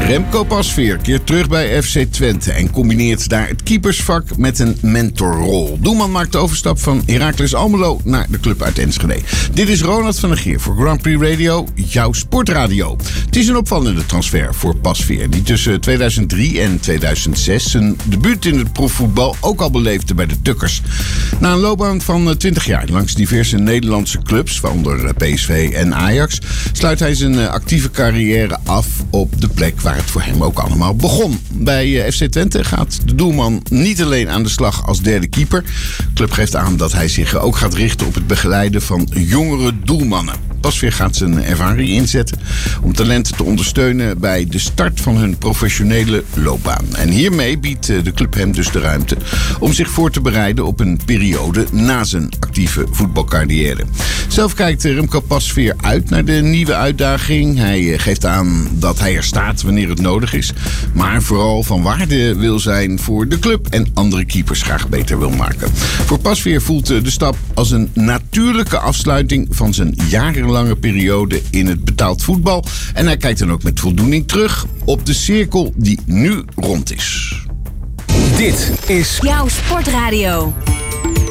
Remco Pasveer keert terug bij FC Twente en combineert daar het keepersvak met een mentorrol. Doelman maakt de overstap van Heracles Almelo naar de club uit Enschede. Dit is Ronald van der Geer voor Grand Prix Radio, jouw sportradio. Het is een opvallende transfer voor Pasveer, die tussen 2003 en 2006 zijn debuut in het profvoetbal ook al beleefde bij de Tukkers. Na een loopbaan van 20 jaar langs diverse Nederlandse clubs, waaronder PSV en Ajax, sluit hij zijn actieve carrière af op de plek waar het voor hem ook allemaal begon. Bij FC Twente gaat de doelman niet alleen aan de slag als derde keeper. De club geeft aan dat hij zich ook gaat richten op het begeleiden van jongere doelmannen. Pasveer gaat zijn ervaring inzetten om talenten te ondersteunen bij de start van hun professionele loopbaan. En hiermee biedt de club hem dus de ruimte om zich voor te bereiden op een periode na zijn actieve voetbalcarrière. Zelf kijkt Remco Pasveer uit naar de nieuwe uitdaging. Hij geeft aan dat hij er staat wanneer het nodig is, maar vooral van waarde wil zijn voor de club en andere keepers graag beter wil maken. Voor Pasveer voelt de stap als een natuurlijke afsluiting van zijn jarenlange periode in het betaald voetbal. En hij kijkt dan ook met voldoening terug op de cirkel die nu rond is. Dit is jouw sportradio.